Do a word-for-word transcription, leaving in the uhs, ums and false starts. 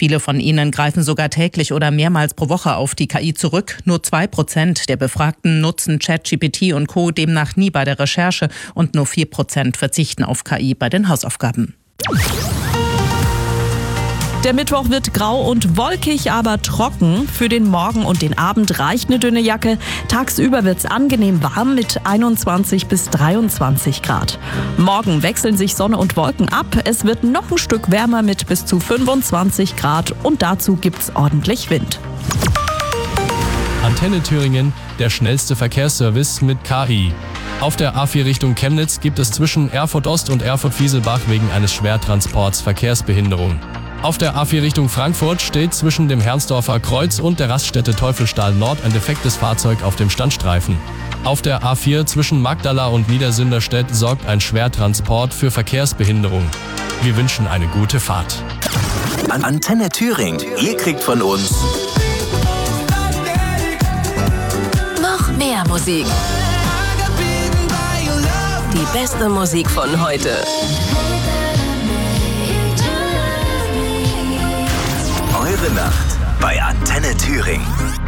Viele von ihnen greifen sogar täglich oder mehrmals pro Woche auf die K I zurück. Nur zwei Prozent der Befragten nutzen ChatGPT und Co. demnach nie bei der Recherche und nur vier Prozent verzichten auf K I bei den Hausaufgaben. Der Mittwoch wird grau und wolkig, aber trocken. Für den Morgen und den Abend reicht eine dünne Jacke. Tagsüber wird's angenehm warm mit einundzwanzig bis dreiundzwanzig Grad. Morgen wechseln sich Sonne und Wolken ab. Es wird noch ein Stück wärmer mit bis zu fünfundzwanzig Grad und dazu gibt's ordentlich Wind. Antenne Thüringen, der schnellste Verkehrsservice mit K I. Auf der A vier Richtung Chemnitz gibt es zwischen Erfurt Ost und Erfurt Fieselbach wegen eines Schwertransports Verkehrsbehinderung. Auf der A vier Richtung Frankfurt steht zwischen dem Hernsdorfer Kreuz und der Raststätte Teufelsstahl Nord ein defektes Fahrzeug auf dem Standstreifen. Auf der A vier zwischen Magdala und Niedersünderstedt sorgt ein Schwertransport für Verkehrsbehinderung. Wir wünschen eine gute Fahrt. Antenne Thüringen, ihr kriegt von uns noch mehr Musik. Die beste Musik von heute. Eure Nacht bei Antenne Thüringen.